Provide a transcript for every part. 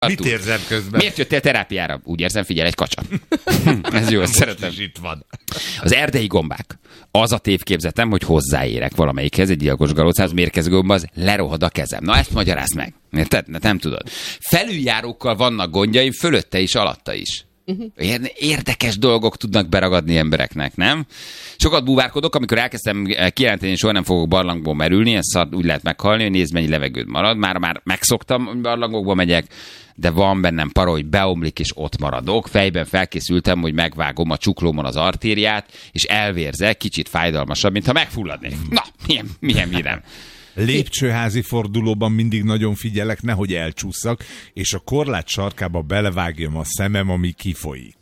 Mit érzem közben? Miért jöttél terápiára? Úgy érzem, figyelj, egy kacsa. Ez jó, ezt szeretem. Itt van. Az erdei gombák. Az a tévképzetem, hogy hozzáérek valamelyikhez, egy gyilkos galócához, mérgező gomba, az lerohad a kezem. Na ezt magyarázd meg. Érted? Nem tudod. Felüljárókkal vannak gondjaim, fölötte is, alatta is. Érdekes dolgok tudnak beragadni embereknek, nem? Sokat búvárkodok, amikor elkezdtem kijelenteni, hogy soha nem fogok barlangból merülni, ezt úgy lehet meghalni, hogy nézd, mennyi levegőd marad. Már megszoktam, hogy barlangokba megyek, de van bennem para, hogy beomlik, és ott maradok. Fejben felkészültem, hogy megvágom a csuklómon az artériát, és elvérzek, kicsit fájdalmasabb, mintha megfulladnék. Na, milyen hírem. Lépcsőházi fordulóban mindig nagyon figyelek, nehogy elcsúszak, és a korlát sarkába belevágjam a szemem, ami kifolyik.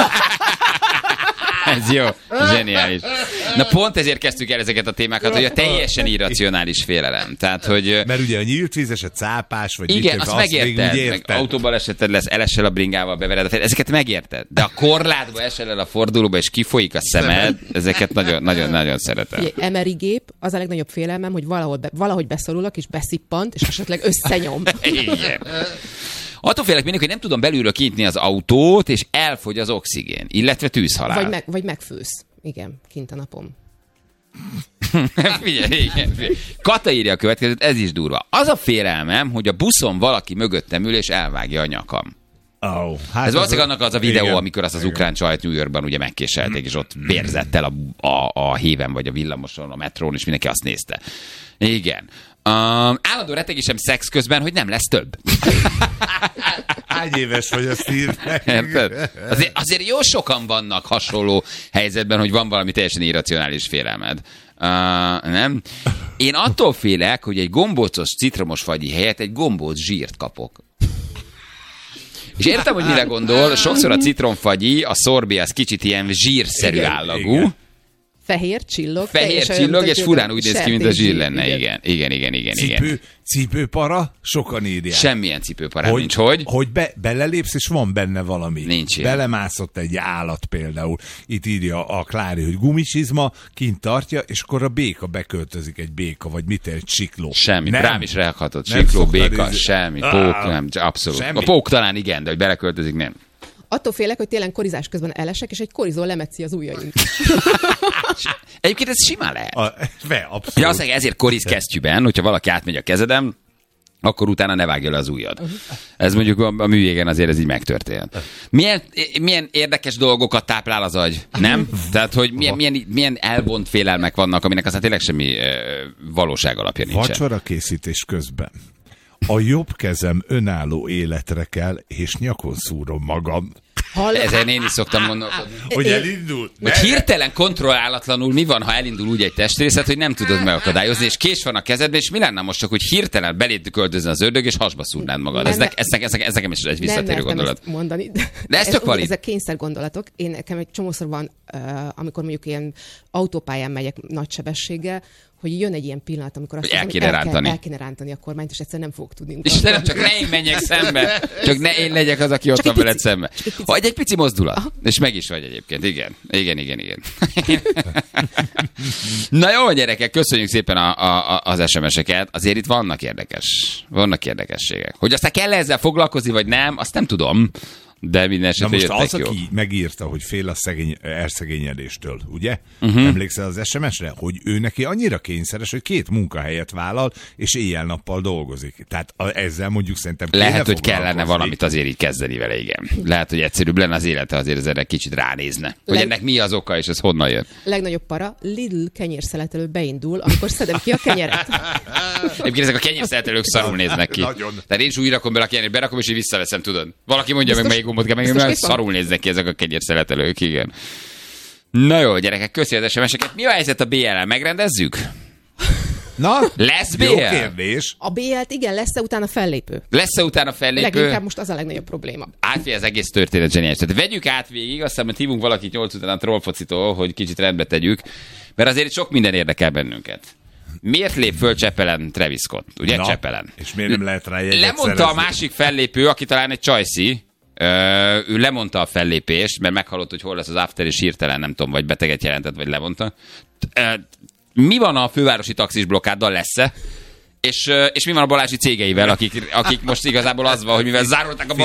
Ez jó, zseniális. Na pont ezért kezdtük el ezeket a témákat, hogy a teljesen irracionális félelem. Tehát, hogy... Mert ugye a nyílt vízes, a cápás, vagy igen, azt megérted. Meg autóban eseted lesz, elesel a bringával, bevered a fejed. Ezeket megérted. De a korlátba esel el a fordulóba, és kifolyik a szemed, ezeket nagyon szeretem. Emery gép, az a legnagyobb félelmem, hogy valahogy beszorulok, és beszippant, és esetleg összenyom. Igen. Attól félek mindig, hogy nem tudom belülről kinyitni az autót, és elfogy az oxigén, illetve tűzhalál. Vagy megfősz. Igen, kint a napom. Figyelj. Kata írja a következőt, ez is durva. Az a félelmem, hogy a buszon valaki mögöttem ül, és elvágja a nyakam. Oh, hát ez valószínűleg annak az a videó, igen, amikor azt az ukrán csajt New Yorkban ugye megkéselték, és ott vérzett el a héven, vagy a villamoson, a metrón, és mindenki azt nézte. Igen. Állandó rettegésem szex közben, hogy nem lesz több. Hány éves vagy, azt írták? Azért jó sokan vannak hasonló helyzetben, hogy van valami teljesen irracionális félelmed. Nem? Én attól félek, hogy egy gombócos citromos fagyi helyett egy gombóc zsírt kapok. És értem, hogy mire gondol, sokszor a citromfagyi, a szorbi, az kicsit ilyen zsírszerű állagú. Igen. Fehér csillog, és furán úgy néz ki, mint a zsír lenne. Igen. Cipőpara? Sokan írják. Semmilyen cipőpara nincs. Hogy belelépsz, és van benne valami. Nincs ilyen. Belemászott egy állat például. Itt írja a Klári, hogy gumisizma, kint tartja, és akkor a béka beköltözik, egy béka, vagy mit, egy csikló. Semmi. Rám is ráhatott. Csikló, béka, semmi. Pók, nem, abszolút. Semmi. A pók talán igen, de hogy beleköltözik, nem. Attól félek, hogy télen korizás közben elesek, és egy korizó lemetszi az ujjaink. Egyébként ez simán lehet. Abszolút. Ja, azt ezért koriz kesztyűben, hogyha valaki átmegy a kezedem, akkor utána ne vágja le az ujjad. Ez mondjuk a művégen azért ez így megtörtént. Milyen érdekes dolgokat táplál az agy, nem? Tehát, hogy milyen elvont félelmek vannak, aminek aztán tényleg semmi valóság alapja nincsen. Vacsora készítés közben. A jobb kezem önálló életre kell, és nyakon szúrom magam. Ezen én is szoktam gondolkodni. Hogy elindul? Hogy hirtelen kontrollálatlanul mi van, ha elindul úgy egy testrészet, hogy nem tudod megakadályozni, és kés van a kezedben, és mi lenne most csak, hogy hirtelen beléd költözne az ördög, és hasba szúrnád magad. Ez nekem is egy visszatérő gondolat. Ezt mondani. De ez tök valid. Ezek kényszer gondolatok. Nekem egy csomószor van, amikor mondjuk ilyen autópályán megyek nagy sebességgel, hogy jön egy ilyen pillanat, amikor azt el kéne rántani a kormányt, és egyszerűen nem fogok tudni. Istenem, csak ne én menjek szembe. Csak ne én legyek az, aki ott van veled szembe. Egy pici mozdulat. Aha. És meg is vagy egyébként. Igen. Na jó, gyerekek, köszönjük szépen az SMS-eket. Azért itt vannak érdekességek. Hogy aztán kell ezzel foglalkozni, vagy nem, azt nem tudom. De minden esetben jöttek most az, jó. aki megírta, hogy fél a elszegényedéstől, ugye? Emlékszel az SMS-re? Hogy ő neki annyira kényszeres, hogy 2 munkahelyet vállal, és éjjel-nappal dolgozik. Tehát ezzel mondjuk szerintem lehet, hogy kellene valamit azért így kezdeni vele, igen. Lehet, hogy egyszerűbb lenne az élete, azért az erre kicsit ránézne. Hogy ennek mi az oka, és ez honnan jön. Legnagyobb para, Lidl kenyérszeletelő beindul, amikor szedem ki a kenyeret. Egyébként ezek a kenyérszeletelők szarul néznek ki. Tehát én is úgy rakom bele a kenyeret, berakom, és így visszaveszem, tudod. Valaki mondja meg, melyik gombot kell megnyomni, mert szarul néznek ki ezek a kenyérszeletelők, igen. Na jó, gyerekek, köszi az SMS-eket. Mi a helyzet a BL-el? Megrendezzük? Na, lesz BL? Jó kérdés. A BL-t igen, lesz-e utána fellépő? Lesz-e utána fellépő? Leginkább most az a legnagyobb probléma. Átfél az egész történet zseniális. Tehát vegyük át végig, aztán majd hívunk valakit 8 után a trollfocitól, hogy kicsit rendbe tegyük, mert azért sok minden érdekel bennünket. Miért lép föl Csepelen Travis Scott? Ugye Csepelen? És miért nem lehet rá jegyet lemondta szerezni? A másik fellépő, aki talán egy csajszi, ő lemondta a fellépést, mert meghallott, hogy hol lesz az after, és hirtelen nem tudom, vagy beteget jelentett, vagy levonta. Mi van a fővárosi taxis blokkáddal, lesz-e? És mi van a Balázsi cégeivel, akik most igazából az van, hogy mivel zárolták a